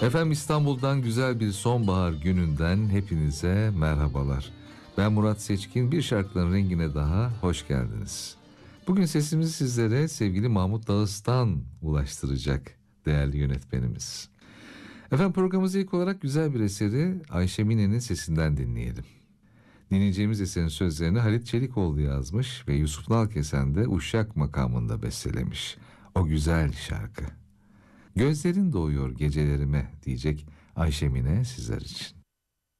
Efendim, İstanbul'dan güzel bir sonbahar gününden hepinize merhabalar. Ben Murat Seçkin, bir şarkının rengine daha hoş geldiniz. Bugün sesimizi sizlere sevgili Mahmut Dağıstan ulaştıracak değerli yönetmenimiz. Efendim, programımızı ilk olarak güzel bir eseri Ayşe Mine'nin sesinden dinleyelim. Dinleyeceğimiz eserin sözlerini Halit Çelikoğlu yazmış ve Yusuf Nalkesen de Uşak makamında bestelemiş. O güzel şarkı. Gözlerin doğuyor gecelerime diyecek Ayşe Mine sizler için.